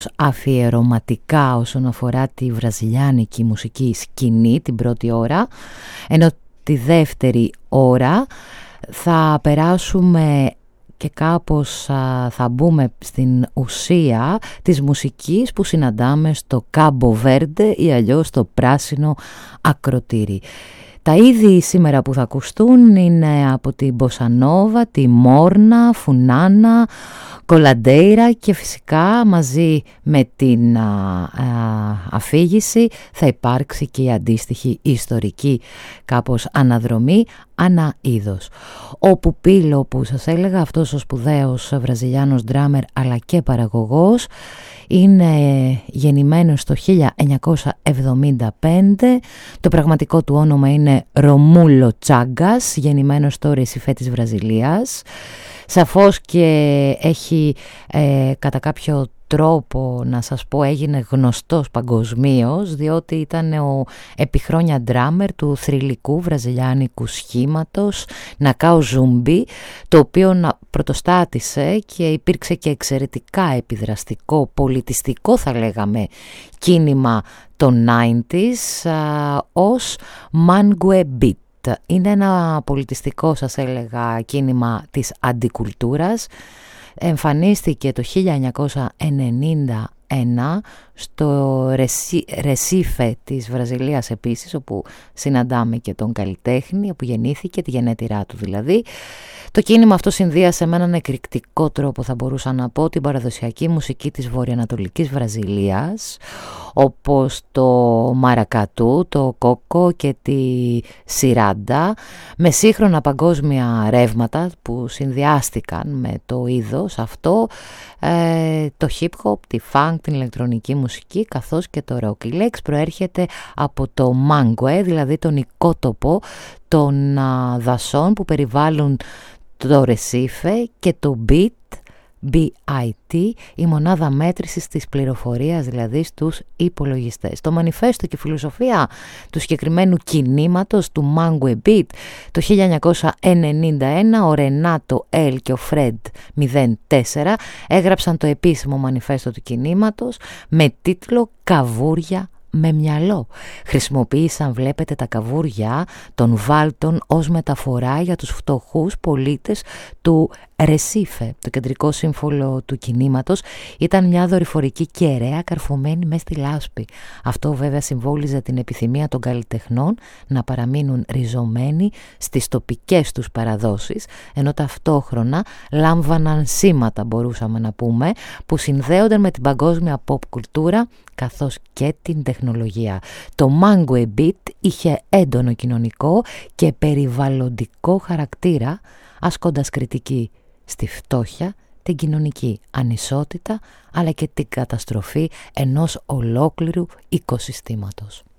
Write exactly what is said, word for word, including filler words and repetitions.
αφιερωματικά όσον αφορά τη βραζιλιάνικη μουσική σκηνή την πρώτη ώρα, ενώ τη δεύτερη ώρα θα περάσουμε και κάπως α, θα μπούμε στην ουσία της μουσικής που συναντάμε στο Κάμπο Βέρντε ή αλλιώς στο πράσινο ακροτήρι. Τα είδη σήμερα που θα ακουστούν είναι από την Μποσανόβα, τη Μόρνα, Φουνάνα, Κολαντέιρα και φυσικά μαζί με την α, α, αφήγηση θα υπάρξει και η αντίστοιχη ιστορική κάπως αναδρομή ανά είδος. Ο Πουπίλο που σας έλεγα, αυτός ο σπουδαίος βραζιλιάνος ντράμερ αλλά και παραγωγός, είναι γεννημένος το χίλια εννιακόσια εβδομήντα πέντε, το πραγματικό του όνομα είναι Ρομούλο Τσάγκας, γεννημένος στο Ρεσιφέ της Βραζιλίας. Σαφώς και έχει ε, κατά κάποιο τρόπο, να σας πω, έγινε γνωστός παγκοσμίως, διότι ήταν ο επιχρόνια ντράμερ του θρυλικού βραζιλιάνικου σχήματος Νακάο Ζούμπι, το οποίο να πρωτοστάτησε και υπήρξε και εξαιρετικά επιδραστικό, πολιτιστικό θα λέγαμε, κίνημα των ενενήντα α, ως Mangue Beat. Είναι ένα πολιτιστικό, σας έλεγα, κίνημα της αντικουλτούρας. Εμφανίστηκε το χίλια εννιακόσια ενενήντα ένα στο Ρεσί, Ρεσίφε της Βραζιλίας επίσης, όπου συναντάμε και τον καλλιτέχνη, όπου γεννήθηκε, τη γενέτειρά του δηλαδή. Το κίνημα αυτό συνδύασε με έναν εκρηκτικό τρόπο, θα μπορούσα να πω, την παραδοσιακή μουσική της βορειοανατολικής Βραζιλίας, όπως το μαρακατού, το κόκο και τη σιράντα, με σύγχρονα παγκόσμια ρεύματα που συνδυάστηκαν με το είδος αυτό, ε, το hip hop, τη funk, την ηλεκτρονική μουσική καθώς και το rock. Η λέξη προέρχεται από το mangue, δηλαδή τον οικότοπο των α, δασών που περιβάλλουν το Ρεσίφε, και το beat, μπι άι τι, η μονάδα μέτρησης της πληροφορίας, δηλαδή στους υπολογιστές. Το μανιφέστο και η φιλοσοφία του συγκεκριμένου κινήματος του Mangue Beat το χίλια εννιακόσια ενενήντα ένα, ο Ρενάτο Ελ και ο Φρεντ μηδέν τέσσερα έγραψαν το επίσημο μανιφέστο του κινήματος με τίτλο «Καβούρια με μυαλό». Χρησιμοποίησαν, βλέπετε, τα καβούρια των βάλτων ως μεταφορά για τους φτωχούς πολίτες του Ρεσίφε. Το κεντρικό σύμβολο του κινήματος ήταν μια δορυφορική κεραία καρφωμένη μες στη λάσπη. Αυτό βέβαια συμβόλιζε την επιθυμία των καλλιτεχνών να παραμείνουν ριζωμένοι στις τοπικές τους παραδόσεις, ενώ ταυτόχρονα λάμβαναν σήματα, μπορούσαμε να πούμε, που συνδέονταν με την παγκόσμια pop κουλτούρα καθώς και την τεχνολογία. Το Mangue Beat είχε έντονο κοινωνικό και περιβαλλοντικό χαρακτήρα, ασκώντας κριτική στη φτώχεια, την κοινωνική ανισότητα αλλά και την καταστροφή ενός ολόκληρου οικοσυστήματος.